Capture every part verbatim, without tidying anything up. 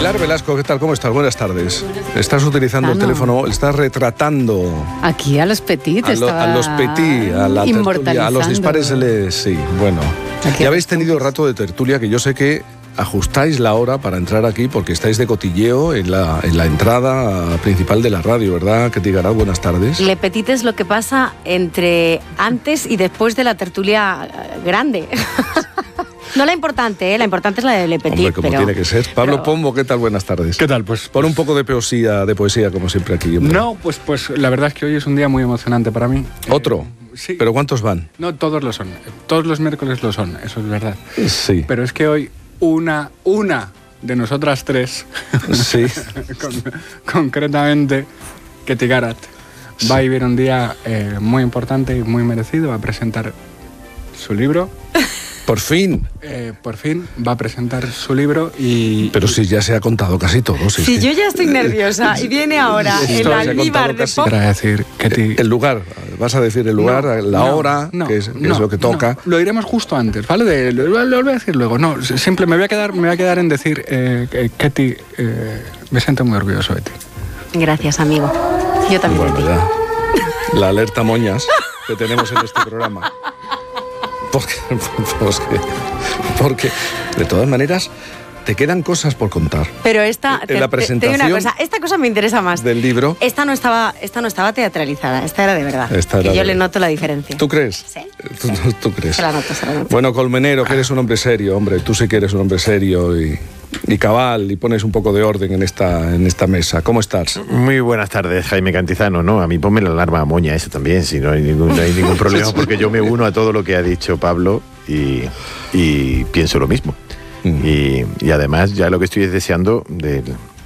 Pilar Velasco, ¿qué tal? ¿Cómo estás? Buenas tardes. Estás utilizando ah, el no. teléfono, estás retratando... Aquí a los Petit. A, lo, a los Petit, a la tertulia, a los dispares, les, sí, bueno. Aquí ya habéis tenido rato de tertulia, que yo sé que ajustáis la hora para entrar aquí porque estáis de cotilleo en la, en la entrada principal de la radio, ¿verdad? Que te digará buenas tardes. Le Petit es lo que pasa entre antes y después de la tertulia grande. No la importante, ¿eh? La importante es la de Le Petit. Hombre, como pero, tiene que ser. Pablo pero... Pombo, ¿qué tal? Buenas tardes. ¿Qué tal? Pues pon un poco de poesía, de poesía como siempre aquí. Hombre. No, pues, pues la verdad es que hoy es un día muy emocionante para mí. ¿Otro? Eh, sí. ¿Pero cuántos van? No, todos lo son. Todos los miércoles lo son, eso es verdad. Sí. Pero es que hoy una, una de nosotras tres, sí. con, concretamente, Ketty Garat, sí. va a vivir un día eh, muy importante y muy merecido. Va a presentar su libro. Por fin. Eh, por fin va a presentar su libro y... Pero si ya se ha contado casi todo. Si, si es que... yo ya estoy nerviosa y viene ahora el almíbar de pop... Para decir, Ketty... El lugar, vas a decir el lugar, no, la no, hora, no, que, es, que no, es lo que toca. No. Lo diremos justo antes, ¿vale? De, lo, lo voy a decir luego. No, simple, me voy a quedar, me voy a quedar en decir, eh, Ketty, eh, me siento muy orgulloso de ti. Gracias, amigo. Yo también. Bueno, ya. La alerta moñas que tenemos en este programa. Porque, porque, porque, de todas maneras, te quedan cosas por contar. Pero esta, en la presentación te, te una cosa, esta cosa me interesa más. Del libro. Esta no estaba, esta no estaba teatralizada, esta era de verdad. Esta era y yo de... le noto la diferencia. ¿Tú crees? Sí. ¿Tú, tú crees? Se la noto, se la noto. Bueno, Colmenero, que eres un hombre serio, hombre, tú sí que eres un hombre serio y... y cabal, y pones un poco de orden en esta, en esta mesa. ¿Cómo estás? Muy buenas tardes, Jaime Cantizano. No, a mí ponme la alarma moña, eso también, si no hay ningún, no hay ningún problema, porque yo me uno a todo lo que ha dicho Pablo y, y pienso lo mismo. Mm. Y, y además ya lo que estoy deseando, de,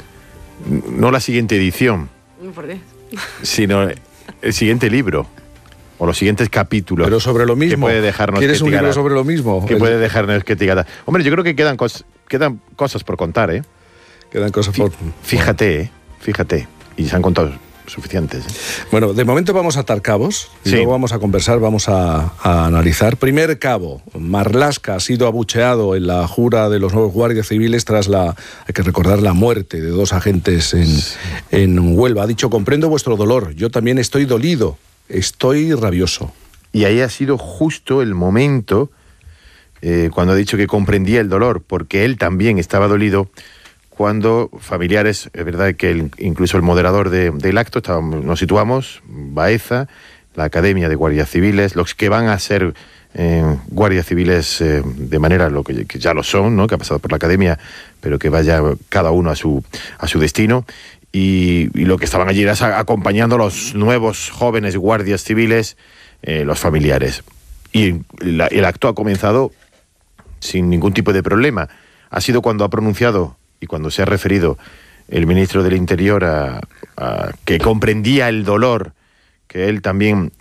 no la siguiente edición, ¿Por qué? sino el siguiente libro. O los siguientes capítulos. Pero sobre lo mismo. Que puede dejarnos ¿Quieres un libro Garat, sobre lo mismo? Que el... puede dejarnos Ketty Garat. Hombre, yo creo que quedan, cos, quedan cosas por contar, ¿eh? Quedan cosas por... Fíjate, ¿eh? Fíjate. Y se han contado suficientes, ¿eh? Bueno, de momento vamos a atar cabos. Y sí. luego vamos a conversar, vamos a, a analizar. Primer cabo. Marlaska ha sido abucheado en la jura de los nuevos guardias civiles tras la, hay que recordar, la muerte de dos agentes en, sí. en Huelva. Ha dicho, comprendo vuestro dolor. Yo también estoy dolido. Estoy rabioso. Y ahí ha sido justo el momento eh, cuando ha dicho que comprendía el dolor, porque él también estaba dolido cuando familiares, es verdad que el, incluso el moderador de, del acto, estábamos, nos situamos, Baeza, la Academia de Guardias Civiles, los que van a ser eh, guardias civiles eh, de manera lo que, que ya lo son, ¿no? Que ha pasado por la Academia, pero que vaya cada uno a su, a su destino. Y, y lo que estaban allí era acompañando a los nuevos jóvenes guardias civiles, eh, los familiares. Y la, el acto ha comenzado sin ningún tipo de problema. Ha sido cuando ha pronunciado y cuando se ha referido el ministro del Interior a, a que comprendía el dolor que él también